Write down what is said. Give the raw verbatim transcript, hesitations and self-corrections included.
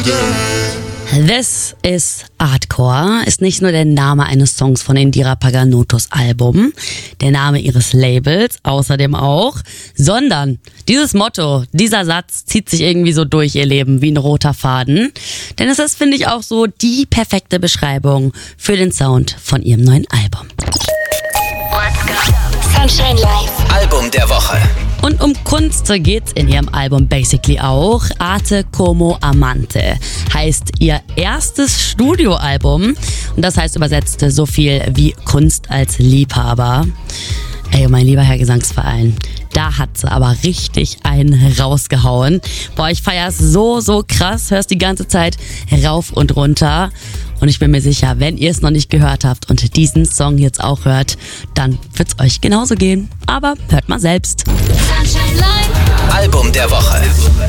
This is Hardcore ist nicht nur der Name eines Songs von Indira Paganotos Album, der Name ihres Labels außerdem auch, sondern dieses Motto, dieser Satz zieht sich irgendwie so durch ihr Leben wie ein roter Faden. Denn es ist, finde ich, auch so die perfekte Beschreibung für den Sound von ihrem neuen Album. Let's go. Sunshine Live. Album der Woche. Und um Kunst geht's in ihrem Album basically auch. Arte como Amante heißt ihr erstes Studioalbum. Und das heißt übersetzt so viel wie Kunst als Liebhaber. Ey, mein lieber Herr Gesangsverein, da hat sie aber richtig einen rausgehauen. Boah, ich feier's so, so krass. Hörst die ganze Zeit rauf und runter. Und ich bin mir sicher, wenn ihr es noch nicht gehört habt und diesen Song jetzt auch hört, dann wird's euch genauso gehen. Aber hört mal selbst. Sunshine Live. Album der Woche.